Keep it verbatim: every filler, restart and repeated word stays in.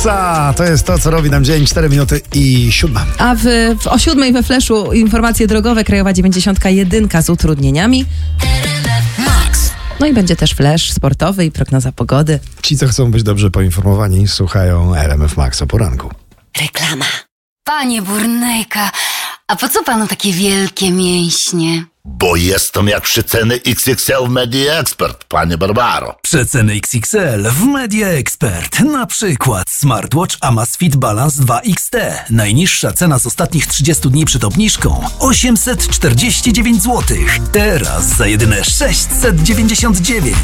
Maxa! To jest to, co robi nam dzień. cztery minuty i siódma. A w, w, o siódmej we Fleszu informacje drogowe. Krajowa dziewięćdziesiąt jeden z utrudnieniami. Max. No i będzie też flash sportowy i prognoza pogody. Ci, co chcą być dobrze poinformowani, słuchają R M F Max o poranku. Reklama. Panie Burnejka, a po co panu takie wielkie mięśnie? Bo jestem jak przeceny X X L w Media Expert, panie Barbaro. Przeceny X X L w Media Expert. Na przykład smartwatch Amazfit Balance dwa X T. Najniższa cena z ostatnich trzydziestu dni przed obniżką osiemset czterdzieści dziewięć złotych. Teraz za jedyne sześćset dziewięćdziesiąt dziewięć.